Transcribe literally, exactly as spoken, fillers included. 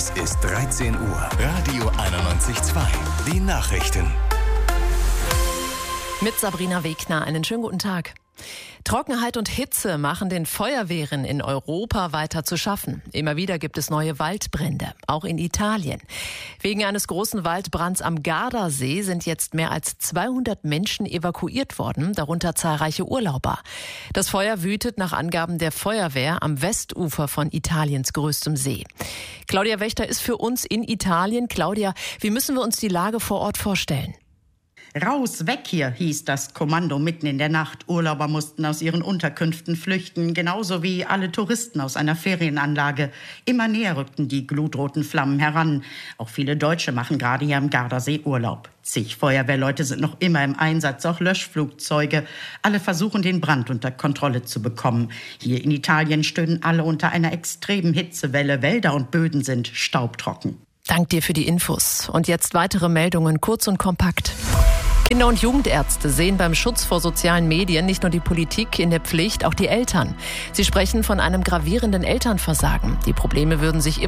Es ist dreizehn Uhr. Radio einundneunzig Komma zwei. Die Nachrichten. Mit Sabrina Wegner. Einen schönen guten Tag. Trockenheit und Hitze machen den Feuerwehren in Europa weiter zu schaffen. Immer wieder gibt es neue Waldbrände, auch in Italien. Wegen eines großen Waldbrands am Gardasee sind jetzt mehr als zweihundert Menschen evakuiert worden, darunter zahlreiche Urlauber. Das Feuer wütet nach Angaben der Feuerwehr am Westufer von Italiens größtem See. Claudia Wächter ist für uns in Italien. Claudia, wie müssen wir uns die Lage vor Ort vorstellen? Raus, weg hier, hieß das Kommando mitten in der Nacht. Urlauber mussten aus ihren Unterkünften flüchten, genauso wie alle Touristen aus einer Ferienanlage. Immer näher rückten die glutroten Flammen heran. Auch viele Deutsche machen gerade hier am Gardasee Urlaub. Zig Feuerwehrleute sind noch immer im Einsatz, auch Löschflugzeuge. Alle versuchen, den Brand unter Kontrolle zu bekommen. Hier in Italien stöhnen alle unter einer extremen Hitzewelle. Wälder und Böden sind staubtrocken. Dank dir für die Infos. Und jetzt weitere Meldungen, kurz und kompakt. Kinder- und Jugendärzte sehen beim Schutz vor sozialen Medien nicht nur die Politik in der Pflicht, auch die Eltern. Sie sprechen von einem gravierenden Elternversagen. Die Probleme würden sich